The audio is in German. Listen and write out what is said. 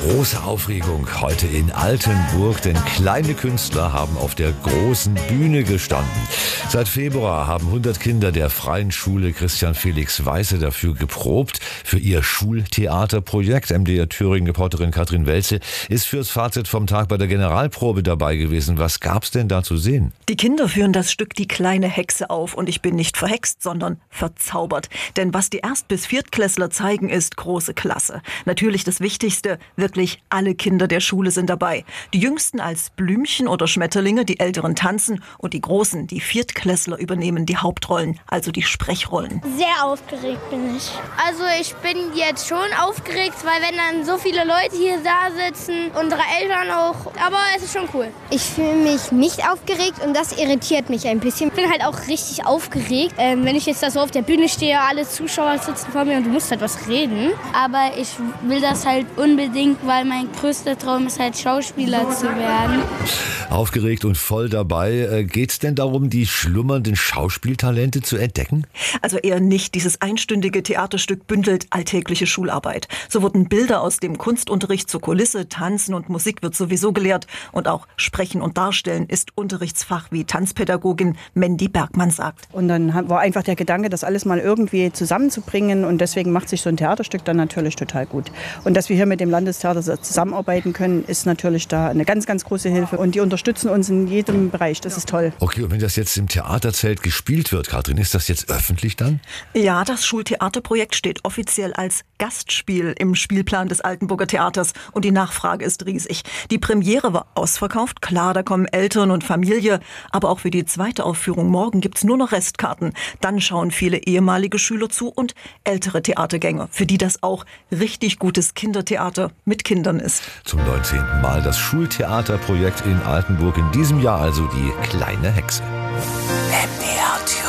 Große Aufregung heute in Altenburg, denn kleine Künstler haben auf der großen Bühne gestanden. Seit Februar haben 100 Kinder der Freien Schule Christian Felix Weisse dafür geprobt, für ihr Schultheaterprojekt. MDR Thüringen-Reporterin Katrin Welze ist fürs Fazit vom Tag bei der Generalprobe dabei gewesen. Was gab's denn da zu sehen? Die Kinder führen das Stück Die kleine Hexe auf und ich bin nicht verhext, sondern verzaubert. Denn was die Erst- bis Viertklässler zeigen, ist große Klasse. Natürlich das Wichtigste, wirklich alle Kinder der Schule sind dabei. Die Jüngsten als Blümchen oder Schmetterlinge, die Älteren tanzen und die Großen, die Viertklässler, übernehmen die Hauptrollen, also die Sprechrollen. Sehr aufgeregt bin ich. Also ich bin jetzt schon aufgeregt, weil wenn dann so viele Leute hier da sitzen, unsere Eltern auch, aber es ist schon cool. Ich fühle mich nicht aufgeregt und das irritiert mich ein bisschen. Ich bin halt auch richtig aufgeregt, wenn ich jetzt da so auf der Bühne stehe, alle Zuschauer sitzen vor mir und du musst halt was reden. Aber ich will das halt unbedingt, weil mein größter Traum ist halt Schauspieler zu werden. Aufgeregt und voll dabei. Geht's denn darum, die schlummernden Schauspieltalente zu entdecken? Also eher nicht. Dieses einstündige Theaterstück bündelt alltägliche Schularbeit. So wurden Bilder aus dem Kunstunterricht zur Kulisse, Tanzen und Musik wird sowieso gelehrt. Und auch Sprechen und Darstellen ist Unterrichtsfach, wie Tanzpädagogin Mandy Bergmann sagt. Und dann war einfach der Gedanke, das alles mal irgendwie zusammenzubringen. Und deswegen macht sich so ein Theaterstück dann natürlich total gut. Und dass wir hier mit dem Landestheater zusammenarbeiten können, ist natürlich da eine ganz, ganz große Hilfe. Und die unterstützen uns in jedem Bereich. Das ist toll. Okay, und wenn das jetzt im Theaterzelt gespielt wird, Katrin, ist das jetzt öffentlich dann? Ja, das Schultheaterprojekt steht offiziell als Gastspiel im Spielplan des Altenburger Theaters. Und die Nachfrage ist riesig. Die Premiere war ausverkauft. Klar, da kommen Eltern und Familie. Aber auch für die zweite Aufführung morgen gibt's nur noch Restkarten. Dann schauen viele ehemalige Schüler zu und ältere Theatergänger, für die das auch richtig gutes Kindertheater mit Kindern ist. Zum 19. Mal das Schultheaterprojekt in Altenburg. In diesem Jahr also die kleine Hexe. MDR